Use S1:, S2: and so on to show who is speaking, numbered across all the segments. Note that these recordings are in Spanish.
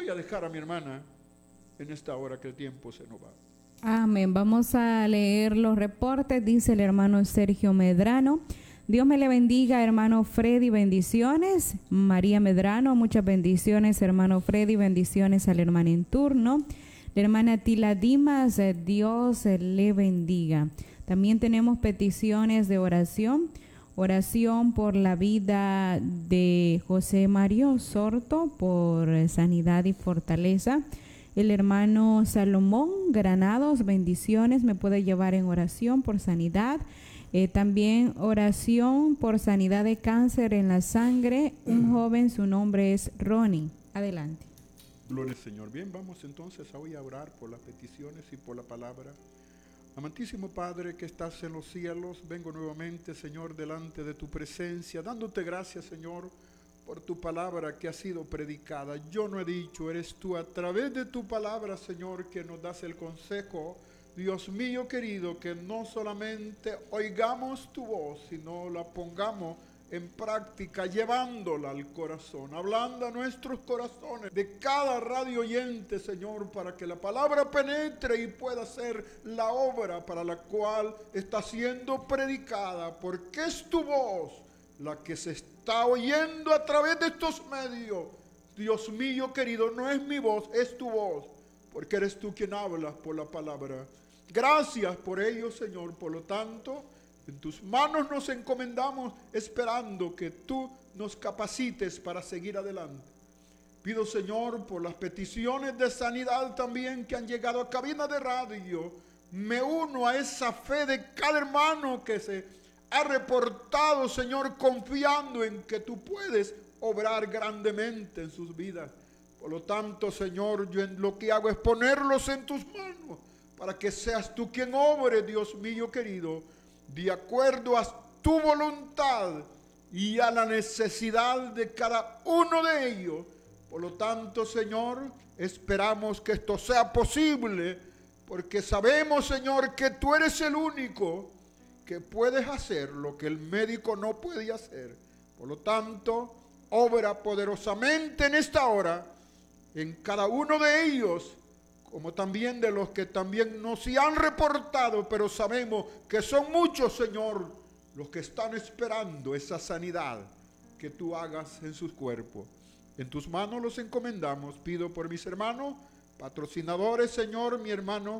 S1: voy a dejar a mi hermana en esta hora que el tiempo se nos va.
S2: Amén. Vamos a leer los reportes. Dice el hermano Sergio Medrano: Dios me le bendiga, hermano Freddy, bendiciones. María Medrano: muchas bendiciones, hermano Freddy, bendiciones al hermano en turno. La hermana Tila Dimas: Dios le bendiga. También tenemos peticiones de oración. Oración por la vida de José Mario Sorto, por sanidad y fortaleza. El hermano Salomón Granados: bendiciones, me puede llevar en oración por sanidad. También oración por sanidad de cáncer en la sangre. Un joven, su nombre es Ronnie. Adelante.
S1: Gloria al Señor. Bien, vamos entonces a hoy a orar por las peticiones y por la palabra. Amantísimo Padre que estás en los cielos, vengo nuevamente, Señor, delante de tu presencia, dándote gracias, Señor, por tu palabra que ha sido predicada. Yo no he dicho, eres tú a través de tu palabra, Señor, que nos das el consejo. Dios mío querido, que no solamente oigamos tu voz, sino la pongamos en práctica, llevándola al corazón, hablando a nuestros corazones, de cada radio oyente, Señor, para que la palabra penetre y pueda ser la obra para la cual está siendo predicada, porque es tu voz la que se está oyendo a través de estos medios. Dios mío querido, no es mi voz, es tu voz, porque eres tú quien hablas por la palabra. Gracias por ello, Señor. Por lo tanto, en tus manos nos encomendamos, esperando que tú nos capacites para seguir adelante. Pido, Señor, por las peticiones de sanidad también que han llegado a cabina de radio. Me uno a esa fe de cada hermano que se ha reportado, Señor, confiando en que tú puedes obrar grandemente en sus vidas. Por lo tanto, Señor, yo lo que hago es ponerlos en tus manos, para que seas tú quien obre, Dios mío querido, de acuerdo a tu voluntad y a la necesidad de cada uno de ellos. Por lo tanto, Señor, esperamos que esto sea posible, porque sabemos, Señor, que tú eres el único que puedes hacer lo que el médico no puede hacer. Por lo tanto, obra poderosamente en esta hora en cada uno de ellos, como también de los que también no se han reportado, pero sabemos que son muchos, Señor, los que están esperando esa sanidad que tú hagas en sus cuerpos. En tus manos los encomendamos. Pido por mis hermanos patrocinadores, Señor, mi hermano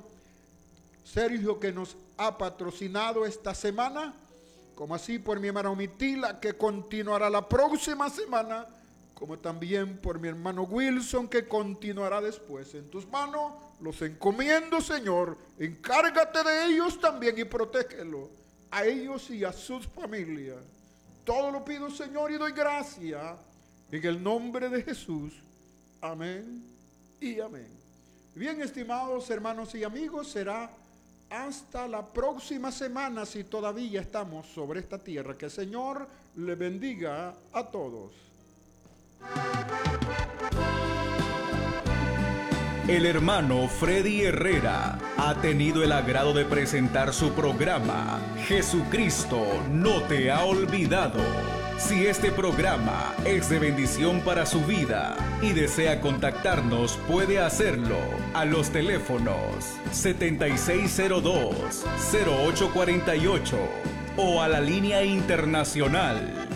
S1: Sergio, que nos ha patrocinado esta semana, como así por mi hermana Omitila, que continuará la próxima semana, como también por mi hermano Wilson, que continuará después. En tus manos los encomiendo, Señor. Encárgate de ellos también y protégelos, a ellos y a sus familias. Todo lo pido, Señor, y doy gracias en el nombre de Jesús. Amén y amén. Bien, estimados hermanos y amigos, será hasta la próxima semana, si todavía estamos sobre esta tierra. Que el Señor le bendiga a todos.
S3: El hermano Freddy Herrera ha tenido el agrado de presentar su programa Jesucristo no te ha olvidado. Si este programa es de bendición para su vida y desea contactarnos, puede hacerlo a los teléfonos 7602-0848 o a la línea internacional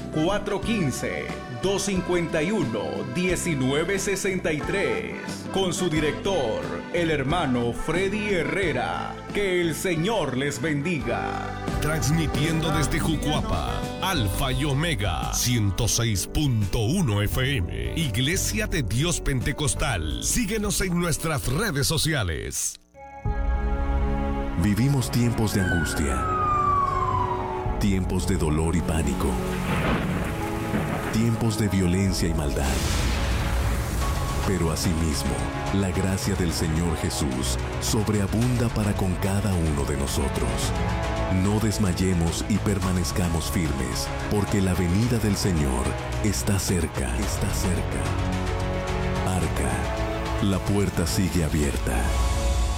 S3: 415-251-1963 con su director, el hermano Freddy Herrera. Que el Señor les bendiga.
S4: Transmitiendo desde Jucuapa, Alfa y Omega 106.1 FM, Iglesia de Dios Pentecostal. Síguenos en nuestras redes sociales.
S5: Vivimos tiempos de angustia, tiempos de dolor y pánico, tiempos de violencia y maldad. Pero asimismo, la gracia del Señor Jesús sobreabunda para con cada uno de nosotros. No desmayemos y permanezcamos firmes, porque la venida del Señor está cerca, está cerca. Arca, la puerta sigue abierta.